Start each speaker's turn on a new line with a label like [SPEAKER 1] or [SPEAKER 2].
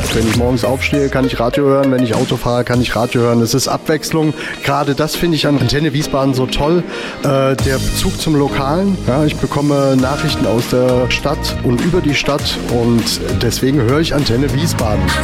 [SPEAKER 1] Wenn ich morgens aufstehe, kann ich Radio hören. Wenn ich Auto fahre, kann ich Radio hören. Es ist Abwechslung. Gerade das finde ich an Antenne Wiesbaden so toll. Der Bezug zum Lokalen. Ja, ich bekomme Nachrichten aus der Stadt und über die Stadt und deswegen höre ich Antenne Wiesbaden.